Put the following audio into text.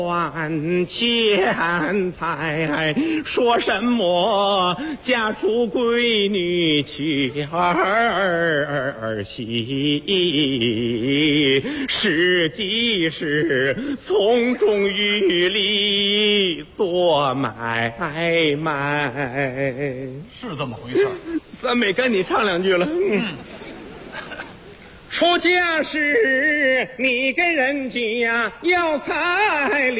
还钱财，说什么嫁出闺女娶儿媳，实际是从中渔利做买卖， 是这么回事。 咱没跟你唱两句了。出家时你跟人家要彩礼。